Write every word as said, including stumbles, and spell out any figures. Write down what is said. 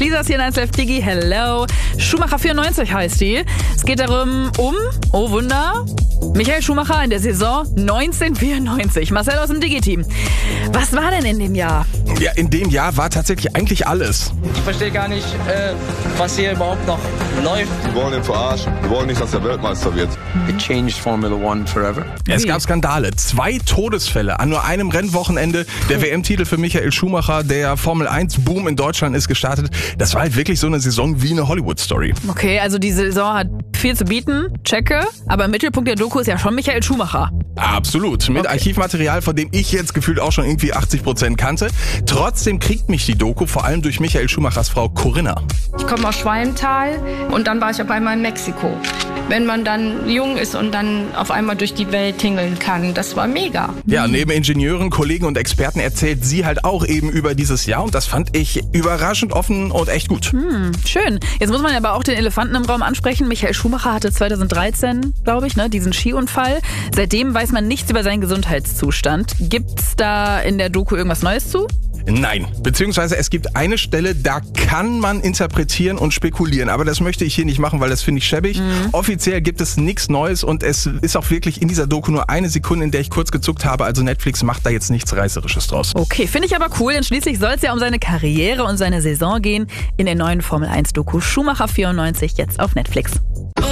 Lisa ist hier in eins Live Digi. Hello. Schumacher vierundneunzig heißt die. Es geht darum, um, oh Wunder, Michael Schumacher in der Saison neunzehnhundertvierundneunzig. Marcel aus dem Digi-Team. Was war denn in dem Jahr? Ja, in dem Jahr war tatsächlich eigentlich alles. Ich verstehe gar nicht, äh, was hier überhaupt noch läuft. Wir wollen ihn verarschen. Wir wollen nicht, dass er Weltmeister wird. It changed Formula One forever. Es gab Skandale. Zwei Todesfälle an nur einem Rennwochenende. Der W M-Titel für Michael Schumacher, der Formel eins Boom in Deutschland ist gestartet. Das war halt wirklich so eine Saison wie eine Hollywood-Story. Okay, also die Saison hat viel zu bieten, checke, aber im Mittelpunkt der Doku ist ja schon Michael Schumacher. Absolut. Mit Okay. Archivmaterial, von dem ich jetzt gefühlt auch schon irgendwie achtzig Prozent kannte. Trotzdem kriegt mich die Doku vor allem durch Michael Schumachers Frau Corinna. Ich komme aus Schwalmtal und dann war ich auf einmal in Mexiko. Wenn man dann jung ist und dann auf einmal durch die Welt tingeln kann, das war mega. Ja, neben Ingenieuren, Kollegen und Experten erzählt sie halt auch eben über dieses Jahr und das fand ich überraschend offen und echt gut. Hm, schön. Jetzt muss man aber auch den Elefanten im Raum ansprechen. Michael Schumacher hatte zweitausenddreizehn, glaube ich, ne, diesen Skiunfall. Seitdem weiß man nichts über seinen Gesundheitszustand. Gibt's da in der Doku irgendwas Neues zu? Nein, beziehungsweise es gibt eine Stelle, da kann man interpretieren und spekulieren, aber das möchte ich hier nicht machen, weil das finde ich schäbig. Mhm. Offiziell gibt es nichts Neues und es ist auch wirklich in dieser Doku nur eine Sekunde, in der ich kurz gezuckt habe, also Netflix macht da jetzt nichts Reißerisches draus. Okay, finde ich aber cool, denn schließlich soll es ja um seine Karriere und seine Saison gehen in der neuen Formel eins Doku Schumacher vierundneunzig jetzt auf Netflix.